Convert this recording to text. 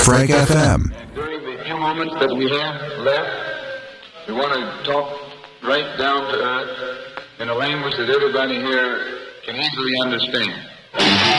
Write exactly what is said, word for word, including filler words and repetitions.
Frank F M. During the few moments that we have left, we want to talk right down to earth in a language that everybody here can easily understand.